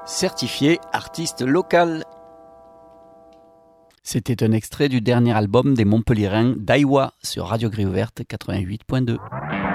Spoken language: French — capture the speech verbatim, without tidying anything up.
certifié artiste local. C'était un extrait du dernier album des Montpelliérains Daiwa sur Radio Grille Ouverte quatre-vingt-huit point deux.